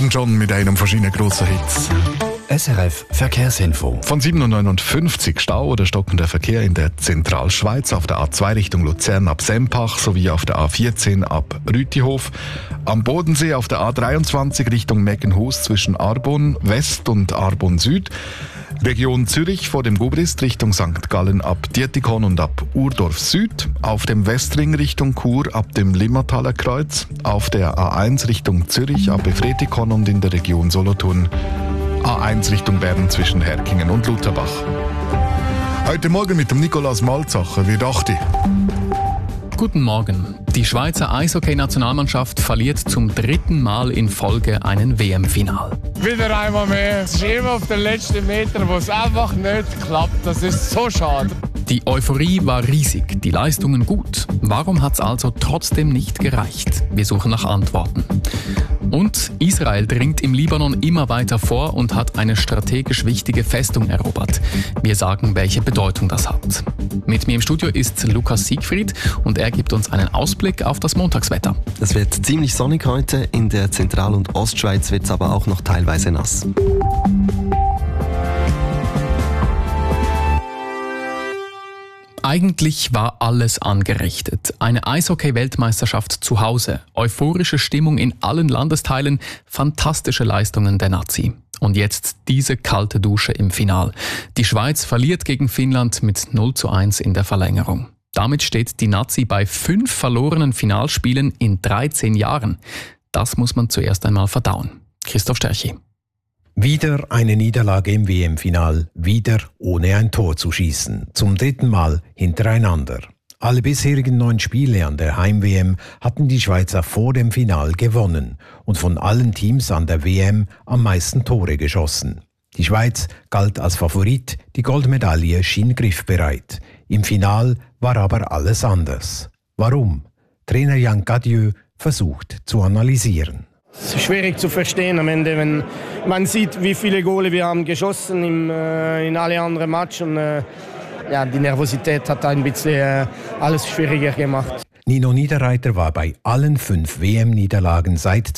Morgen schon mit einem verschiedenen grossen Hits. SRF Verkehrsinfo. Von 7.59 Uhr Stau oder stockender Verkehr in der Zentralschweiz auf der A2 Richtung Luzern ab Sempach sowie auf der A14 ab Rütihof. Am Bodensee auf der A23 Richtung Meckenhus zwischen Arbon West und Arbon Süd. Region Zürich vor dem Gubrist Richtung St. Gallen ab Dietikon und ab Urdorf Süd. Auf dem Westring Richtung Chur ab dem Limmataler Kreuz. Auf der A1 Richtung Zürich ab Efretikon und in der Region Solothurn. A1 Richtung Bern zwischen Herkingen und Lutherbach. Heute Morgen mit dem Nikolaus Malzacher, wie dachte ich? Guten Morgen. Die Schweizer Eishockey-Nationalmannschaft verliert zum 3. Mal in Folge einen WM-Final. Wieder einmal mehr. Es ist immer auf den letzten Metern, wo es einfach nicht klappt. Das ist so schade. Die Euphorie war riesig, die Leistungen gut. Warum hat es also trotzdem nicht gereicht? Wir suchen nach Antworten. Und Israel dringt im Libanon immer weiter vor und hat eine strategisch wichtige Festung erobert. Wir sagen, welche Bedeutung das hat. Mit mir im Studio ist Lukas Siegfried und er gibt uns einen Ausblick auf das Montagswetter. Es wird ziemlich sonnig heute, in der Zentral- und Ostschweiz wird es aber auch noch teilweise nass. Eigentlich war alles angerichtet. Eine Eishockey-Weltmeisterschaft zu Hause, euphorische Stimmung in allen Landesteilen, fantastische Leistungen der Nazi. Und jetzt diese kalte Dusche im Final. Die Schweiz verliert gegen Finnland mit 0:1 in der Verlängerung. Damit steht die Nazi bei 5 verlorenen Finalspielen in 13 Jahren. Das muss man zuerst einmal verdauen. Christoph Sterchi. Wieder eine Niederlage im WM-Final, wieder ohne ein Tor zu schießen, zum 3. Mal hintereinander. Alle bisherigen 9 Spiele an der Heim-WM hatten die Schweizer vor dem Final gewonnen und von allen Teams an der WM am meisten Tore geschossen. Die Schweiz galt als Favorit, die Goldmedaille schien griffbereit. Im Final war aber alles anders. Warum? Trainer Jan Cadieux versucht zu analysieren. Es ist schwierig zu verstehen am Ende, wenn man sieht, wie viele Gole wir haben geschossen in alle anderen Matches. Und, die Nervosität hat ein bisschen alles schwieriger gemacht. Nino Niederreiter war bei allen 5 WM-Niederlagen seit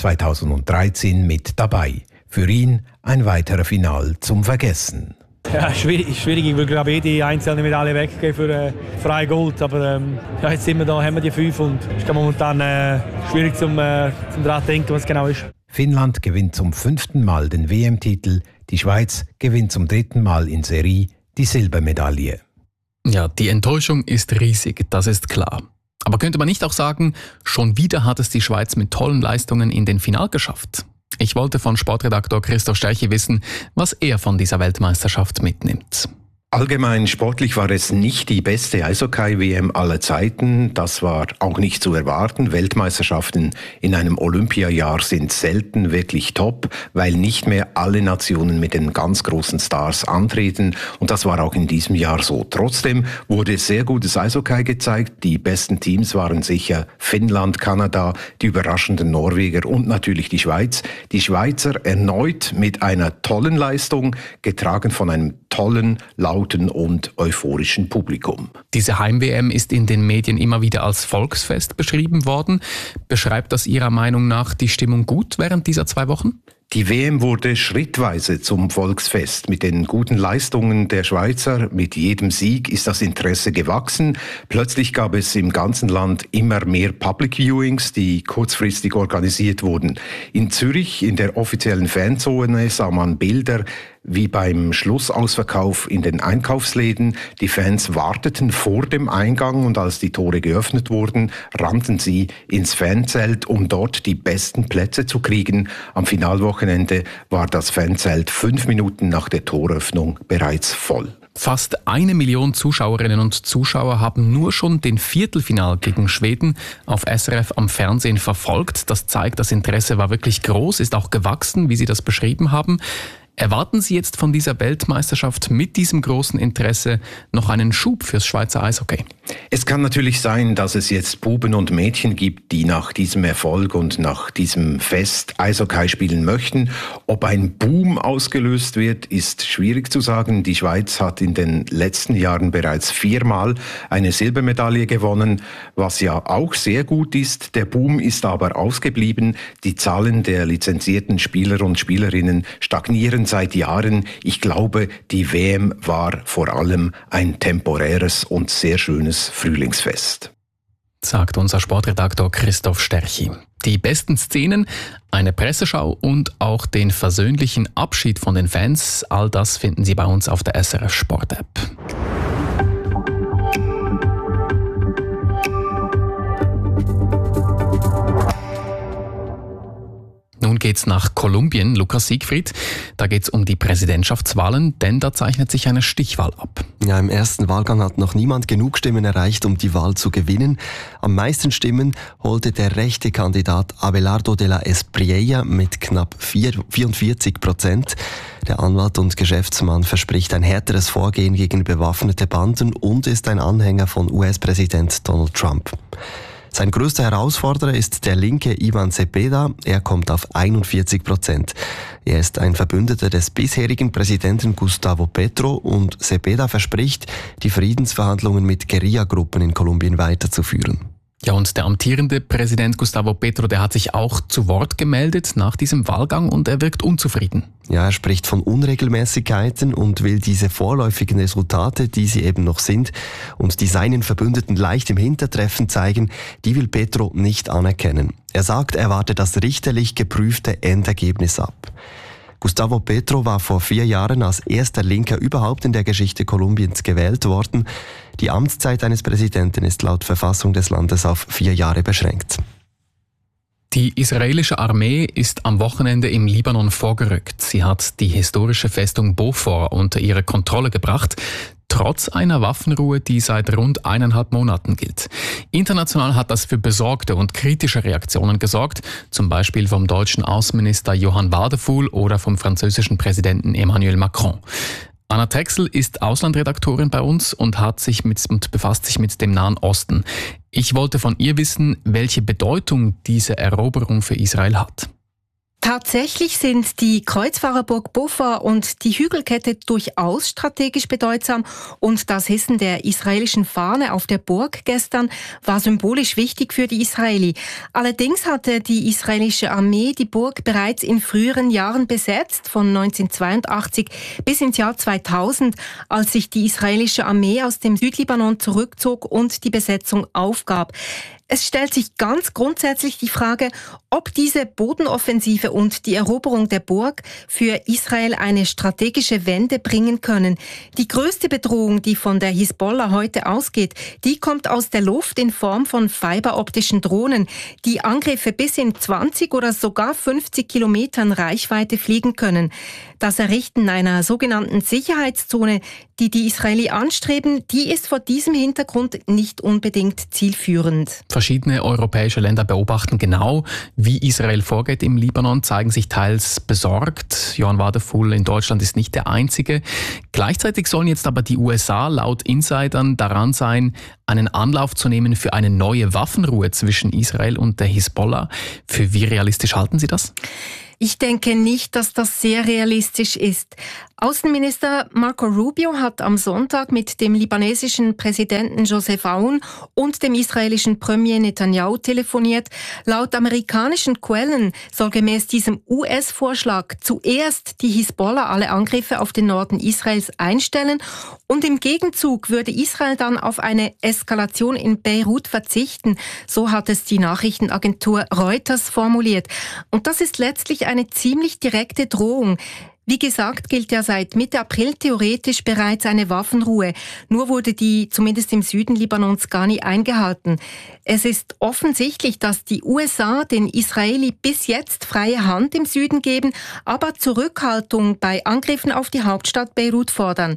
2013 mit dabei. Für ihn ein weiterer Final zum Vergessen. Ja, schwierig. Ich will glaube die einzelne Medaille weggeben für freie Gold. Aber jetzt sind wir da, haben wir die 5 und es ist momentan schwierig zum daran denken, was genau ist. Finnland gewinnt zum 5. Mal den WM-Titel. Die Schweiz gewinnt zum 3. Mal in Serie die Silbermedaille. Ja, die Enttäuschung ist riesig, das ist klar. Aber könnte man nicht auch sagen, schon wieder hat es die Schweiz mit tollen Leistungen in den Final geschafft? Ich wollte von Sportredaktor Christoph Sterchi wissen, was er von dieser Weltmeisterschaft mitnimmt. Allgemein sportlich war es nicht die beste Eishockey-WM aller Zeiten. Das war auch nicht zu erwarten. Weltmeisterschaften in einem Olympiajahr sind selten wirklich top, weil nicht mehr alle Nationen mit den ganz großen Stars antreten. Und das war auch in diesem Jahr so. Trotzdem wurde sehr gutes Eishockey gezeigt. Die besten Teams waren sicher Finnland, Kanada, die überraschenden Norweger und natürlich die Schweiz. Die Schweizer erneut mit einer tollen Leistung, getragen von einem tollen, lauten und euphorischen Publikum. Diese Heim-WM ist in den Medien immer wieder als Volksfest beschrieben worden. Beschreibt das Ihrer Meinung nach die Stimmung gut während dieser 2 Wochen? Die WM wurde schrittweise zum Volksfest. Mit den guten Leistungen der Schweizer, mit jedem Sieg ist das Interesse gewachsen. Plötzlich gab es im ganzen Land immer mehr Public Viewings, die kurzfristig organisiert wurden. In Zürich, in der offiziellen Fanzone, sah man Bilder wie beim Schlussausverkauf in den Einkaufsläden. Die Fans warteten vor dem Eingang und als die Tore geöffnet wurden, rannten sie ins Fanzelt, um dort die besten Plätze zu kriegen. Am Finalwochenende war das Fanzelt 5 Minuten nach der Toröffnung bereits voll. Fast 1 Million Zuschauerinnen und Zuschauer haben nur schon den Viertelfinal gegen Schweden auf SRF am Fernsehen verfolgt. Das zeigt, das Interesse war wirklich groß, ist auch gewachsen, wie Sie das beschrieben haben. Erwarten Sie jetzt von dieser Weltmeisterschaft mit diesem großen Interesse noch einen Schub fürs Schweizer Eishockey? Es kann natürlich sein, dass es jetzt Buben und Mädchen gibt, die nach diesem Erfolg und nach diesem Fest Eishockey spielen möchten. Ob ein Boom ausgelöst wird, ist schwierig zu sagen. Die Schweiz hat in den letzten Jahren bereits 4-mal eine Silbermedaille gewonnen, was ja auch sehr gut ist. Der Boom ist aber ausgeblieben. Die Zahlen der lizenzierten Spieler und Spielerinnen stagnieren seit Jahren. Ich glaube, die WM war vor allem ein temporäres und sehr schönes Frühlingsfest. Sagt unser Sportredaktor Christoph Sterchi. Die besten Szenen, eine Presseschau und auch den versöhnlichen Abschied von den Fans, all das finden Sie bei uns auf der SRF Sport App. Nun geht's nach Kolumbien, Lukas Siegfried. Da geht's um die Präsidentschaftswahlen, denn da zeichnet sich eine Stichwahl ab. Ja, im ersten Wahlgang hat noch niemand genug Stimmen erreicht, um die Wahl zu gewinnen. Am meisten Stimmen holte der rechte Kandidat Abelardo de la Espriella mit knapp 44%. Der Anwalt und Geschäftsmann verspricht ein härteres Vorgehen gegen bewaffnete Banden und ist ein Anhänger von US-Präsident Donald Trump. Sein größter Herausforderer ist der Linke Ivan Cepeda. Er kommt auf 41%. Er ist ein Verbündeter des bisherigen Präsidenten Gustavo Petro und Cepeda verspricht, die Friedensverhandlungen mit Guerillagruppen in Kolumbien weiterzuführen. Ja, und der amtierende Präsident Gustavo Petro, der hat sich auch zu Wort gemeldet nach diesem Wahlgang und er wirkt unzufrieden. Ja, er spricht von Unregelmäßigkeiten und will diese vorläufigen Resultate, die sie eben noch sind und die seinen Verbündeten leicht im Hintertreffen zeigen, die will Petro nicht anerkennen. Er sagt, er warte das richterlich geprüfte Endergebnis ab. Gustavo Petro war vor 4 Jahren als erster Linker überhaupt in der Geschichte Kolumbiens gewählt worden. Die Amtszeit eines Präsidenten ist laut Verfassung des Landes auf 4 Jahre beschränkt. Die israelische Armee ist am Wochenende im Libanon vorgerückt. Sie hat die historische Festung Beaufort unter ihre Kontrolle gebracht, trotz einer Waffenruhe, die seit rund 1,5 Monaten gilt. International hat das für besorgte und kritische Reaktionen gesorgt, zum Beispiel vom deutschen Außenminister Johann Wadefuhl oder vom französischen Präsidenten Emmanuel Macron. Anna Texel ist Auslandredaktorin bei uns und befasst sich mit dem Nahen Osten. Ich wollte von ihr wissen, welche Bedeutung diese Eroberung für Israel hat. Tatsächlich sind die Kreuzfahrerburg Beaufort und die Hügelkette durchaus strategisch bedeutsam und das Hissen der israelischen Fahne auf der Burg gestern war symbolisch wichtig für die Israeli. Allerdings hatte die israelische Armee die Burg bereits in früheren Jahren besetzt, von 1982 bis ins Jahr 2000, als sich die israelische Armee aus dem Südlibanon zurückzog und die Besetzung aufgab. Es stellt sich ganz grundsätzlich die Frage, ob diese Bodenoffensive und die Eroberung der Burg für Israel eine strategische Wende bringen können. Die größte Bedrohung, die von der Hisbollah heute ausgeht, die kommt aus der Luft in Form von fiberoptischen Drohnen, die Angriffe bis in 20 oder sogar 50 Kilometern Reichweite fliegen können. Das Errichten einer sogenannten Sicherheitszone, die die Israeli anstreben, die ist vor diesem Hintergrund nicht unbedingt zielführend. Verschiedene europäische Länder beobachten genau, wie Israel vorgeht im Libanon, zeigen sich teils besorgt. Johann Wadefuhl in Deutschland ist nicht der Einzige. Gleichzeitig sollen jetzt aber die USA laut Insidern daran sein, einen Anlauf zu nehmen für eine neue Waffenruhe zwischen Israel und der Hisbollah. Für wie realistisch halten Sie das? Ich denke nicht, dass das sehr realistisch ist. Außenminister Marco Rubio hat am Sonntag mit dem libanesischen Präsidenten Joseph Aoun und dem israelischen Premier Netanyahu telefoniert. Laut amerikanischen Quellen soll gemäß diesem US-Vorschlag zuerst die Hisbollah alle Angriffe auf den Norden Israels einstellen und im Gegenzug würde Israel dann auf eine Eskalation in Beirut verzichten. So hat es die Nachrichtenagentur Reuters formuliert. Und das ist letztlich eine ziemlich direkte Drohung. Wie gesagt, gilt ja seit Mitte April theoretisch bereits eine Waffenruhe. Nur wurde die zumindest im Süden Libanons gar nie eingehalten. Es ist offensichtlich, dass die USA den Israeli bis jetzt freie Hand im Süden geben, aber Zurückhaltung bei Angriffen auf die Hauptstadt Beirut fordern.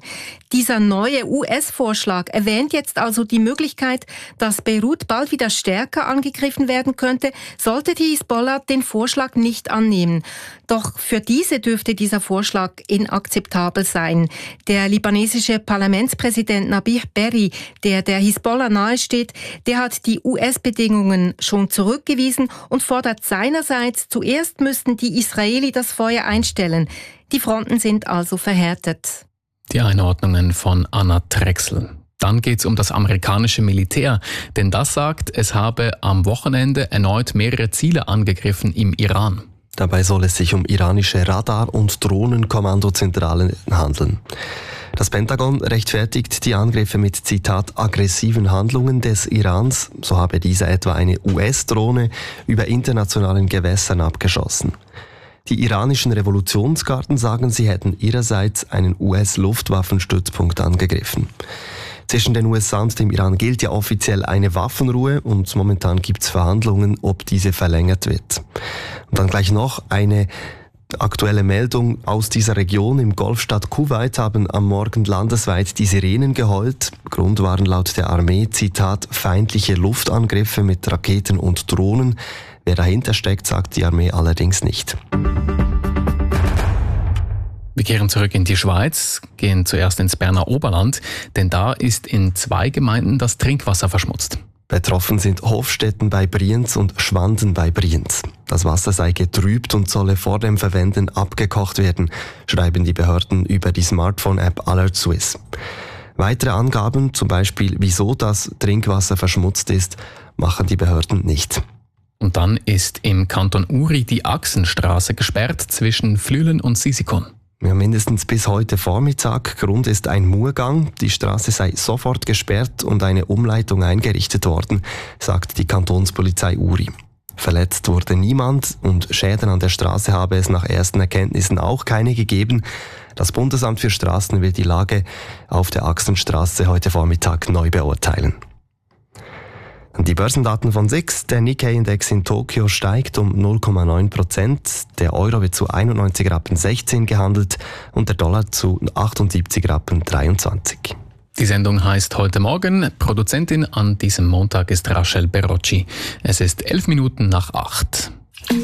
Dieser neue US-Vorschlag erwähnt jetzt also die Möglichkeit, dass Beirut bald wieder stärker angegriffen werden könnte, sollte die Hisbollah den Vorschlag nicht annehmen. Doch für diese dürfte dieser Vorschlag inakzeptabel sein. Der libanesische Parlamentspräsident Nabih Berri, der Hisbollah nahesteht, der hat die US-Bedingungen schon zurückgewiesen und fordert seinerseits, zuerst müssten die Israeli das Feuer einstellen. Die Fronten sind also verhärtet. Die Einordnungen von Anna Drechsel. Dann geht es um das amerikanische Militär, denn das sagt, es habe am Wochenende erneut mehrere Ziele angegriffen im Iran. Dabei soll es sich um iranische Radar- und Drohnenkommandozentralen handeln. Das Pentagon rechtfertigt die Angriffe mit, Zitat, aggressiven Handlungen des Irans. So habe dieser etwa eine US-Drohne über internationalen Gewässern abgeschossen. Die iranischen Revolutionsgarden sagen, sie hätten ihrerseits einen US-Luftwaffenstützpunkt angegriffen. Zwischen den USA und dem Iran gilt ja offiziell eine Waffenruhe und momentan gibt es Verhandlungen, ob diese verlängert wird. Und dann gleich noch eine aktuelle Meldung aus dieser Region. Im Golfstaat Kuwait haben am Morgen landesweit die Sirenen geheult. Grund waren laut der Armee, Zitat, feindliche Luftangriffe mit Raketen und Drohnen. Wer dahinter steckt, sagt die Armee allerdings nicht. Wir kehren zurück in die Schweiz, gehen zuerst ins Berner Oberland, denn da ist in 2 Gemeinden das Trinkwasser verschmutzt. Betroffen sind Hofstetten bei Brienz und Schwanden bei Brienz. Das Wasser sei getrübt und solle vor dem Verwenden abgekocht werden, schreiben die Behörden über die Smartphone-App Alert Swiss. Weitere Angaben, zum Beispiel wieso das Trinkwasser verschmutzt ist, machen die Behörden nicht. Und dann ist im Kanton Uri die Achsenstraße gesperrt zwischen Flüelen und Sisikon. Ja, mindestens bis heute Vormittag. Grund ist ein Murgang. Die Straße sei sofort gesperrt und eine Umleitung eingerichtet worden, sagt die Kantonspolizei Uri. Verletzt wurde niemand und Schäden an der Straße habe es nach ersten Erkenntnissen auch keine gegeben. Das Bundesamt für Straßen wird die Lage auf der Achsenstraße heute Vormittag neu beurteilen. Die Börsendaten von SIX. Der Nikkei-Index in Tokio steigt um 0,9%. Der Euro wird zu 91,16 Rappen gehandelt und der Dollar zu 78,23 Rappen. Die Sendung heißt «Heute Morgen». Produzentin an diesem Montag ist Rachel Berocci. Es ist 11 Minuten nach 8.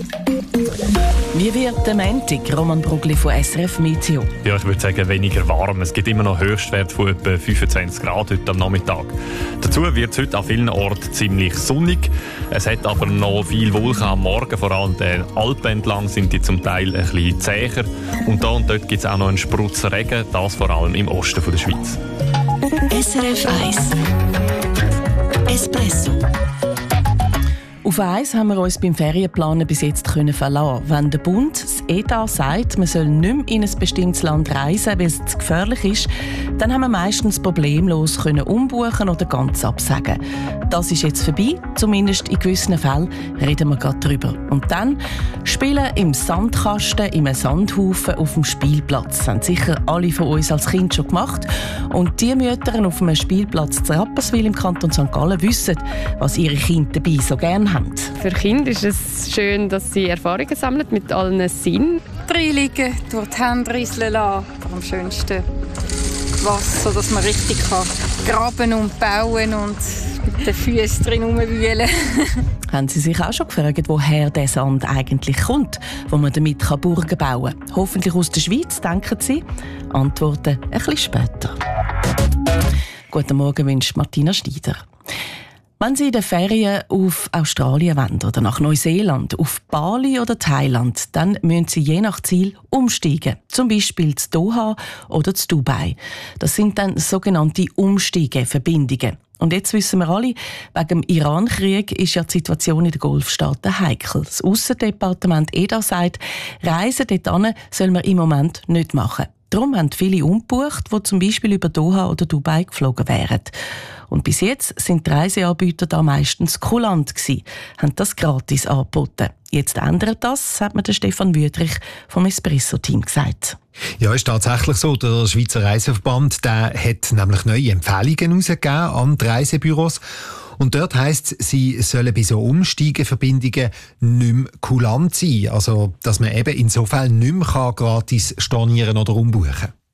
Wie wird der Montag? Roman Brugli von SRF Meteo. Ja, ich würde sagen, weniger warm. Es gibt immer noch Höchstwerte von etwa 25 Grad heute am Nachmittag. Dazu wird es heute an vielen Orten ziemlich sonnig. Es hat aber noch viel Wolken am Morgen. Vor allem den Alpen entlang sind die zum Teil ein bisschen zäher. Und da und dort gibt es auch noch einen Sprutz Regen, das vor allem im Osten der Schweiz. SRF 1 Espresso. Auf eins haben wir uns beim Ferienplanen bis jetzt verlassen. Wenn der Bund, das ETA, sagt, man soll nicht mehr in ein bestimmtes Land reisen, weil es zu gefährlich ist, dann haben wir meistens problemlos umbuchen oder ganz absagen. Das ist jetzt vorbei, zumindest in gewissen Fällen reden wir gerade drüber. Und dann spielen im Sandkasten, im Sandhaufen auf dem Spielplatz. Das haben sicher alle von uns als Kind schon gemacht. Und die Mütter auf einem Spielplatz zu Rapperswil im Kanton St. Gallen wissen, was ihre Kinder dabei so gerne haben. Für Kinder ist es schön, dass sie Erfahrungen sammeln mit allen Sinnen. Reinliegen, durch die Hände rieseln lassen, am schönsten Wasser, dass man richtig graben und bauen und mit den Füßen drin rumwühlen. Haben Sie sich auch schon gefragt, woher der Sand eigentlich kommt, wo man damit Burgen bauen kann? Hoffentlich aus der Schweiz, denken Sie? Antworten ein bisschen später. Guten Morgen wünscht Martina Schneider. Wenn Sie in den Ferien auf Australien wollen oder nach Neuseeland, auf Bali oder Thailand, dann müssen Sie je nach Ziel umsteigen. Zum Beispiel zu Doha oder zu Dubai. Das sind dann sogenannte Umsteigeverbindungen. Und jetzt wissen wir alle, wegen dem Iran-Krieg ist ja die Situation in den Golfstaaten heikel. Das Aussendepartement EDA sagt, Reisen dorthin soll man im Moment nicht machen. Darum haben viele umgebucht, die zum Beispiel über Doha oder Dubai geflogen wären. Und bis jetzt sind die Reiseanbieter da meistens kulant gewesen, haben das gratis angeboten. Jetzt ändert das, hat mir der Stefan Wüthrich vom Espresso-Team gesagt. Ja, ist tatsächlich so. Der Schweizer Reiseverband der hat nämlich neue Empfehlungen herausgegeben an die Reisebüros. Und dort heisst es, sie sollen bei so Umsteigeverbindungen nicht mehr kulant sein. Also, dass man eben insofern nicht mehr gratis stornieren oder umbuchen kann.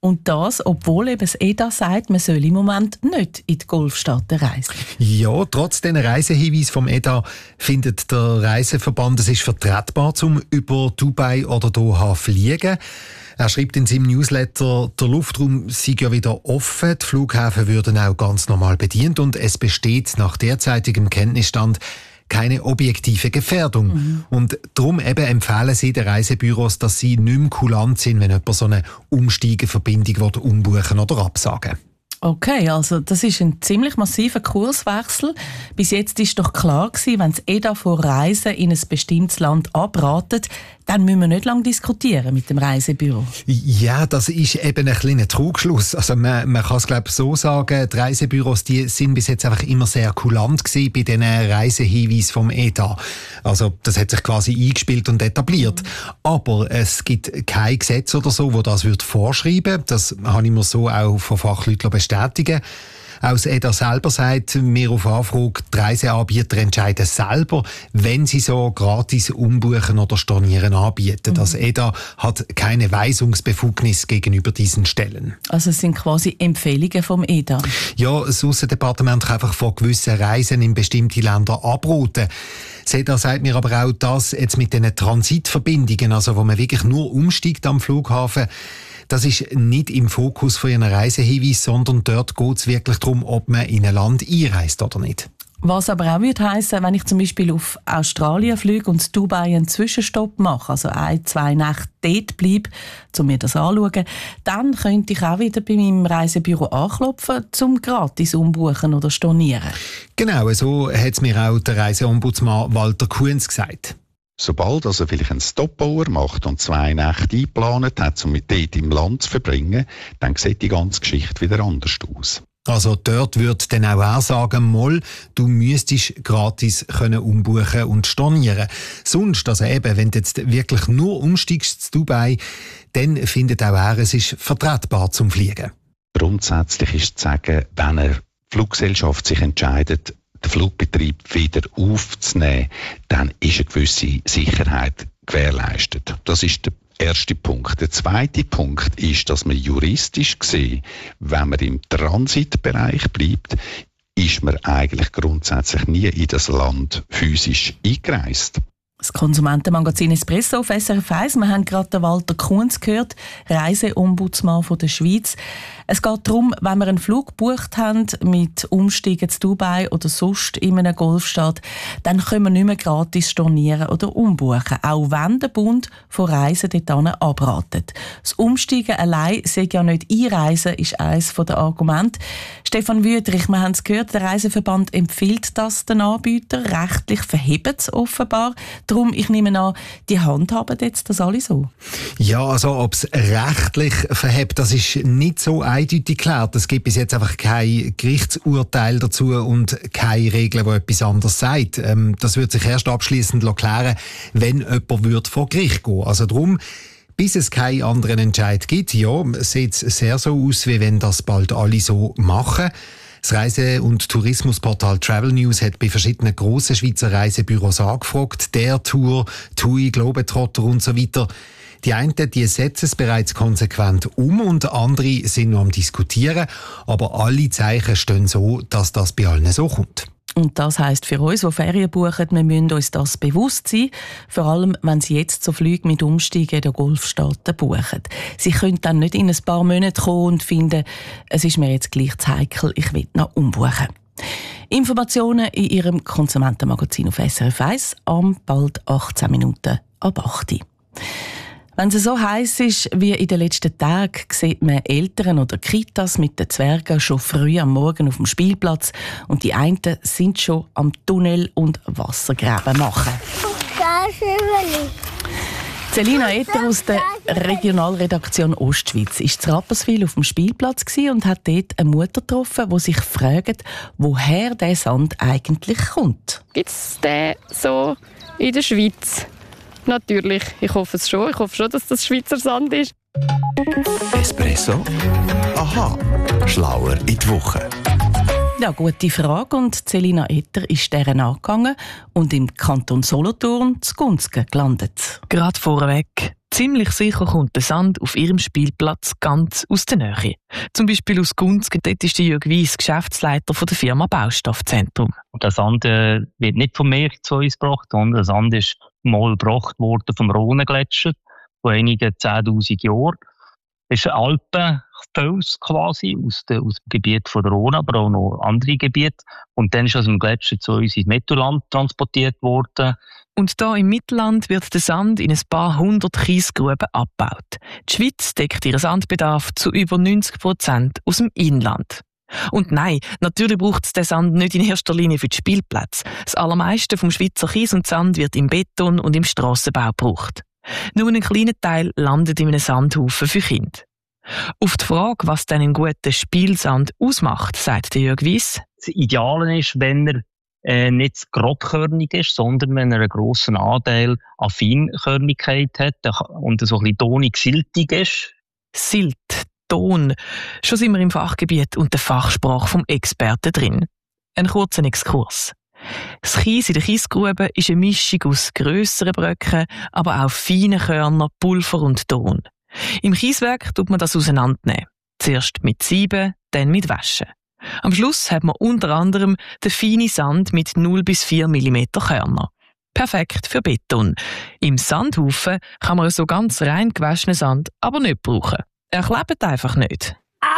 Und das, obwohl eben das EDA sagt, man soll im Moment nicht in die Golfstaaten reisen. Ja, trotz diesen Reisehinweisen vom EDA findet der Reiseverband, es ist vertretbar, zum über Dubai oder Doha fliegen. Er schreibt in seinem Newsletter, der Luftraum sei ja wieder offen, die Flughäfen würden auch ganz normal bedient und es besteht nach derzeitigem Kenntnisstand keine objektive Gefährdung. Und darum eben empfehlen sie den Reisebüros, dass sie nicht mehr kulant sind, wenn jemand so eine Umsteigeverbindung umbuchen oder absagen. Okay, also das ist ein ziemlich massiver Kurswechsel. Bis jetzt ist doch klar gewesen, wenn das EDA vor Reisen in ein bestimmtes Land abratet, dann müssen wir nicht lange diskutieren mit dem Reisebüro. Ja, das ist eben ein kleiner Trugschluss. Also man kann es glaube ich so sagen, die Reisebüros, die sind bis jetzt einfach immer sehr kulant gewesen bei diesen Reisehinweisen vom EDA. Also das hat sich quasi eingespielt und etabliert. Aber es gibt kein Gesetz oder so, das das vorschreiben würde. Das habe ich mir so auch von Fachleuten bestätigen. Auch das EDA selber sagt mir auf Anfrage, die Reiseanbieter entscheiden selber, wenn sie so gratis umbuchen oder stornieren anbieten. Das EDA hat keine Weisungsbefugnis gegenüber diesen Stellen. Also es sind quasi Empfehlungen vom EDA? Ja, das Aussendepartement kann einfach von gewissen Reisen in bestimmte Länder abraten. Das EDA sagt mir aber auch, dass jetzt mit diesen Transitverbindungen, also wo man wirklich nur umsteigt am Flughafen, das ist nicht im Fokus von Ihren Reisehinweis, sondern dort geht es wirklich darum, ob man in ein Land einreist oder nicht. Was aber auch würde heissen, wenn ich zum Beispiel auf Australien fliege und in Dubai einen Zwischenstopp mache, also 1-2 Nächte dort bleibe, um mir das anzuschauen, dann könnte ich auch wieder bei meinem Reisebüro anklopfen, um gratis umbuchen oder stornieren. Genau, so hat es mir auch der Reiseombudsmann Walter Kuhns gesagt. Sobald er vielleicht einen Stopover macht und 2 Nächte eingeplant hat, um mit dort im Land zu verbringen, dann sieht die ganze Geschichte wieder anders aus. Also dort würde dann auch er sagen, Moll, du müsstest gratis können umbuchen und stornieren. Sonst, also eben, wenn du jetzt wirklich nur umsteigst zu Dubai, dann findet auch er, es ist vertretbar zum Fliegen. Grundsätzlich ist zu sagen, wenn eine Fluggesellschaft sich entscheidet, den Flugbetrieb wieder aufzunehmen, dann ist eine gewisse Sicherheit gewährleistet. Das ist der erste Punkt. Der zweite Punkt ist, dass man juristisch gesehen, wenn man im Transitbereich bleibt, ist man eigentlich grundsätzlich nie in das Land physisch eingereist. Das Konsumentenmagazin Espresso auf SRF 1. Wir haben gerade Walter Kuhns gehört, Reiseombudsmann von der Schweiz. Es geht darum, wenn wir einen Flug gebucht haben mit Umsteigen zu Dubai oder sonst in einem Golfstaat, dann können wir nicht mehr gratis stornieren oder umbuchen, auch wenn der Bund von Reisen dorthin abratet. Das Umsteigen allein sei ja nicht einreisen, ist eines der Argumente. Stefan Wüthrich, wir haben es gehört, der Reiseverband empfiehlt das den Anbietern, rechtlich verhebt es offenbar. Darum, ich nehme an, die handhaben jetzt das alle so? Ja, also ob es rechtlich verhebt, das ist nicht so eindeutig geklärt. Es gibt bis jetzt einfach kein Gerichtsurteil dazu und keine Regel, die etwas anderes sagt. Das wird sich erst abschliessend klären, wenn jemand vor Gericht gehen. Also darum, bis es keinen anderen Entscheid gibt, ja, sieht es sehr so aus, wie wenn das bald alle so machen. Das Reise- und Tourismusportal Travel News hat bei verschiedenen grossen Schweizer Reisebüros angefragt. Der Tour, TUI, Globetrotter und so weiter. Die einen, die setzen es bereits konsequent um und andere sind noch am Diskutieren. Aber alle Zeichen stehen so, dass das bei allen so kommt. Und das heisst für uns, die Ferien buchen, wir müssen uns das bewusst sein, vor allem wenn sie jetzt so Flüge mit Umsteigen in den Golfstaaten buchen. Sie können dann nicht in ein paar Monaten kommen und finden, es ist mir jetzt gleich zu heikel, ich will noch umbuchen. Informationen in Ihrem Konsumentenmagazin auf SRF 1 am bald 18 Minuten ab 8 Uhr. Wenn es so heiß ist wie in den letzten Tagen, sieht man Eltern oder Kitas mit den Zwergen schon früh am Morgen auf dem Spielplatz und die einen sind schon am Tunnel und Wassergräben machen. Selina Etter aus der Regionalredaktion Ostschweiz war in Rapperswil auf dem Spielplatz und hat dort eine Mutter getroffen, die sich fragt, woher der Sand eigentlich kommt. Gibt es den so in der Schweiz? Natürlich, ich hoffe es schon. Ich hoffe schon, dass das Schweizer Sand ist. Espresso? Aha, schlauer in die Woche. Ja, gute Frage. Und Selina Etter ist deren angegangen und im Kanton Solothurn zu Gunzgen gelandet. Gerade vorweg. Ziemlich sicher kommt der Sand auf ihrem Spielplatz ganz aus der Nähe. Zum Beispiel aus Gunzgen, dort ist der Jürg Weiss Geschäftsleiter von der Firma Baustoffzentrum. Der Sand wird nicht vom Meer zu uns gebracht, sondern der Sand ist mal gebracht worden vom Rhonegletscher vor einigen 10'000 Jahren. Das ist ein Alpenfels quasi aus dem Gebiet von der Rhone, aber auch noch andere Gebiete. Und dann ist aus dem Gletscher zu uns ins Mittelland transportiert worden. Und da im Mittelland wird der Sand in ein paar hundert Kiesgruben abgebaut. Die Schweiz deckt ihren Sandbedarf zu über 90% aus dem Inland. Und nein, natürlich braucht es den Sand nicht in erster Linie für die Spielplätze. Das allermeiste vom Schweizer Kies und Sand wird im Beton und im Strassenbau gebraucht. Nur ein kleiner Teil landet in einem Sandhaufen für Kinder. Auf die Frage, was denn einen guten Spielsand ausmacht, sagt Jörg Weiss. Das Ideale ist, wenn er nicht grobkörnig ist, sondern wenn er einen grossen Anteil an Feinkörnigkeit hat und so ein bisschen tonig-siltig ist. Silt, Ton. Schon sind wir im Fachgebiet und der Fachsprache vom Experten drin. Ein kurzer Exkurs. Das Kies in der Kiesgrube ist eine Mischung aus grösseren Bröcken, aber auch feinen Körnern, Pulver und Ton. Im Kieswerk tut man das auseinandernehmen. Zuerst mit Sieben, dann mit Waschen. Am Schluss hat man unter anderem den feinen Sand mit 0 bis 4 mm Körner. Perfekt für Beton. Im Sandhaufen kann man so ganz rein gewaschenen Sand aber nicht brauchen. Er klebt einfach nicht.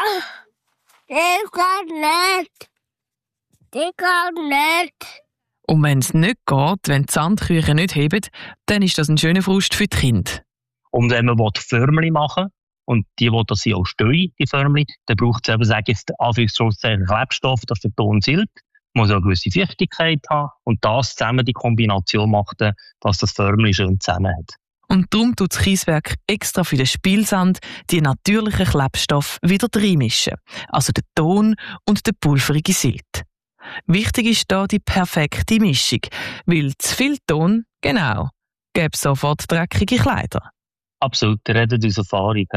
Ich kann nicht. Ich kann nicht. Und wenn es nicht geht, wenn die Sandküche nicht hebt, dann ist das ein schöner Frust für die Kinder. Und wenn man Förmchen machen will, und die das sie auch stehen, die Förmchen, dann braucht es eben, sage ich jetzt, Anführungszeichen Klebstoff, das für Ton Silt, muss auch eine gewisse Feuchtigkeit haben. Und das zusammen, die Kombination macht, dass das Förmchen schön zusammen hat. Und darum tut das Kieswerk extra für den Spielsand die natürlichen Klebstoffe wieder reinmischen. Also den Ton und den pulverige Silt. Wichtig ist da die perfekte Mischung, weil zu viel Ton, genau, gäbe sofort dreckige Kleider. Absolut, ihr redet aus Erfahrung.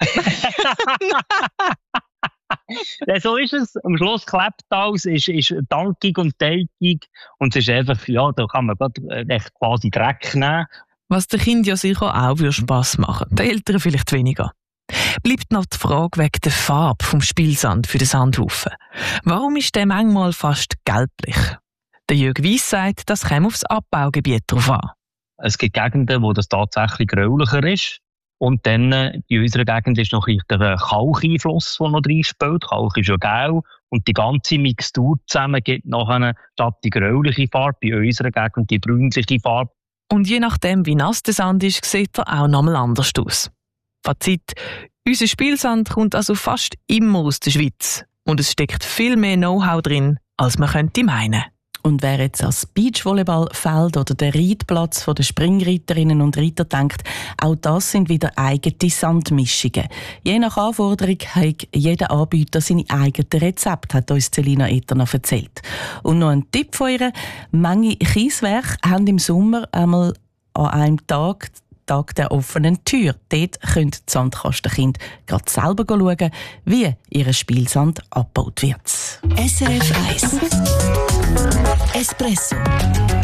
So ist es. Am Schluss klebt alles, ist dankig und teigig. Und es ist einfach, ja, da kann man echt quasi Dreck nehmen. Was den Kindern ja sicher auch Spass machen würde, den Eltern vielleicht weniger. Bleibt noch die Frage wegen der Farbe vom Spielsand für den Sandhaufen. Warum ist der manchmal fast gelblich? Der Jürg Weiss sagt, das käme aufs Abbaugebiet drauf an. Es gibt Gegenden, wo das tatsächlich gräulicher ist. Und dann in unserer Gegend ist noch der Kalkeinfluss, der noch drin spielt. Kalk ist ja gelb. Und die ganze Mixtur zusammen gibt nachher statt die gräuliche Farbe, bei unserer Gegend die bräunliche Farbe. Und je nachdem, wie nass der Sand ist, sieht er auch nochmal anders aus. Fazit: Unser Spielsand kommt also fast immer aus der Schweiz. Und es steckt viel mehr Know-how drin, als man könnte meinen. Und wer jetzt an das Beachvolleyballfeld oder den Reitplatz der Springreiterinnen und Reiter denkt, auch das sind wieder eigene Sandmischungen. Je nach Anforderung hat jeder Anbieter seine eigenen Rezepte, hat uns Celina Etter noch erzählt. Und noch ein Tipp von ihr: Manche Kieswerke haben im Sommer einmal an einem Tag der offenen Tür. Dort können die Sandkastenkinder gerade selber schauen, wie ihr Spielsand abgebaut wird. SRF 1 Espresso